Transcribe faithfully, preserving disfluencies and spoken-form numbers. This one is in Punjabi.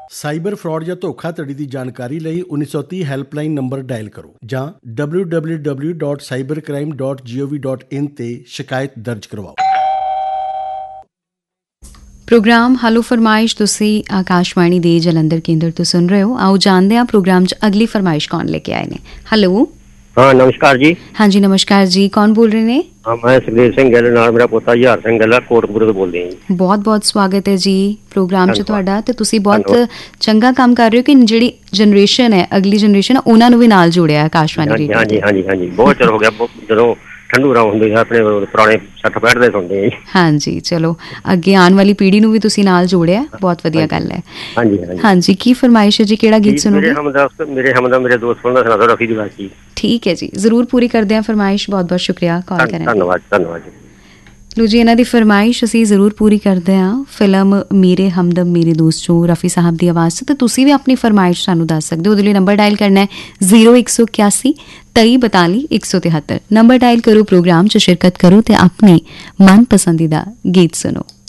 ਸਾਈਬਰ ਫਰਾਡ ਜਾਂ ਧੋਖਾਧੜੀ ਦੀ ਜਾਣਕਾਰੀ ਲਈ ਉੱਨੀ ਸੌ ਤੀਹ ਹੈਲਪਲਾਈਨ ਨੰਬਰ ਡਾਇਲ ਕਰੋ ਜਾਂ W W W dot cyber crime dot ਜੀ ਓ ਵੀ ਡਾਟ ਇਨ ਤੇ ਸ਼ਿਕਾਇਤ ਦਰਜ ਕਰਵਾਓ। ਪ੍ਰੋਗਰਾਮ ਹਲੋ ਫਰਮਾਇਸ਼ ਤੁਸੀਂ ਆਕਾਸ਼ਵਾਣੀ ਦੇ ਜਲੰਧਰ ਕੇਂਦਰ ਤੋਂ ਸੁਣ ਰਹੇ ਹੋ। ਆਓ ਜਾਣਦੇ ਹਾਂ ਪ੍ਰੋਗਰਾਮ 'ਚ ਅਗਲੀ ਫਰਮਾਇਸ਼ ਕੌਣ ਲੈ ਕੇ ਆਏ ਨੇ। ਹੈਲੋ। ਹਾਂ ਨਮਸਕਾਰ ਜੀ। ਹਾਂਜੀ ਨਮਸਕਾਰ ਜੀ, ਕੌਣ ਬੋਲ ਰਹੇ ਨੇ? ਹਾਂ ਮੈਂ ਸੁਖਦੇਵ ਸਿੰਘ ਗਿੱਲ, ਨਾਲ ਮੇਰਾ ਪੋਤਾ ਹਜ਼ਾਰ ਸਿੰਘ ਗਿੱਲ ਕੋਟਕਪੂਰੇ ਤੋਂ ਬੋਲਦੇ ਹਾਂ ਜੀ। ਬਹੁਤ ਬਹੁਤ ਸਵਾਗਤ ਹੈ ਜੀ ਪ੍ਰੋਗਰਾਮ 'ਚ ਤੁਹਾਡਾ। ਤੇ ਤੁਸੀਂ ਬਹੁਤ ਚੰਗਾ ਕੰਮ ਕਰ ਰਹੇ ਹੋ ਕਿ ਜਿਹੜੀ ਜਨਰੇਸ਼ਨ ਹੈ, ਅਗਲੀ ਜਨਰੇਸ਼ਨ, ਉਹਨਾਂ ਨੂੰ ਵੀ ਨਾਲ ਜੋੜਿਆ ਆਕਾਸ਼ਵਾਣੀ ਰੇਡੀਓ। ਹਾਂਜੀ ਹਾਂਜੀ ਹਾਂਜੀ ਬਹੁਤ ਚਿਰ ਹੋ ਗਿਆ ਜਦੋਂ ਠੰਡੂ ਰਾਮ ਹੁੰਦੇ ਆਪਣੇ ਪੁਰਾਣੇ ਸੱਠ ਪੈਂਹਠ ਦੇ ਸੁਣਦੇ ਆ। ਹਾਂਜੀ ਚਲੋ ਅੱਗੇ ਆਉਣ ਵਾਲੀ ਪੀੜ੍ਹੀ ਨੂੰ ਵੀ ਤੁਸੀਂ ਨਾਲ ਜੋੜਿਆ, ਬਹੁਤ ਵਧੀਆ ਗੱਲ ਹੈ। ਹਾਂਜੀ ਹਾਂਜੀ ਕੀ ਫਰਮਾਇਸ਼ ਹੈ ਜੀ, ਕਿਹੜਾ ਗੀਤ ਸੁਣੋਗੇ? ਮੇਰੇ ਹਮਦਰਦ ਮੇਰੇ ਹਮਦਰਦ ਮੇਰੇ ਦੋਸਤ ਦਾ ਸੁਣਾ ਦਿਓ, ਰਫੀ ਦੀ ਬਾਤ ਜੀ। ਠੀਕ ਹੈ ਜੀ, ਜ਼ਰੂਰ ਪੂਰੀ ਕਰਦੇ ਹਾਂ ਫਰਮਾਇਸ਼। ਬਹੁਤ ਬਹੁਤ ਸ਼ੁਕਰੀਆ ਕਾਲ ਕਰਨ ਲਈ। ਧੰਨਵਾਦ ਧੰਨਵਾਦ ਜੀ। ਲੋ ਜੀ, ਇਹਨਾਂ ਦੀ ਫਰਮਾਇਸ਼ ਅਸੀਂ ਜ਼ਰੂਰ ਪੂਰੀ ਕਰਦੇ ਹਾਂ। ਫਿਲਮ ਮੇਰੇ ਹਮਦਮ ਮੇਰੇ ਦੋਸਤ 'ਚੋਂ ਰਫੀ ਸਾਹਿਬ ਦੀ ਆਵਾਜ਼ 'ਚ। ਤੇ ਤੁਸੀਂ ਵੀ ਆਪਣੀ ਫਰਮਾਇਸ਼ ਸਾਨੂੰ ਦੱਸ ਸਕਦੇ ਹੋ। ਉਹਦੇ ਲਈ ਨੰਬਰ ਡਾਇਲ ਕਰਨਾ ਹੈ ਜ਼ੀਰੋ ਇੱਕ ਸੌ ਇਕਿਆਸੀ ਤੇਈ ਬਤਾਲੀ ਇੱਕ ਸੌ ਤਿਹੱਤਰ। ਨੰਬਰ ਡਾਇਲ ਕਰੋ, ਪ੍ਰੋਗਰਾਮ 'ਚ ਸ਼ਿਰਕਤ ਕਰੋ ਤੇ ਆਪਣੀ ਮਨ ਪਸੰਦੀਦਾ ਗੀਤ ਸੁਣੋ।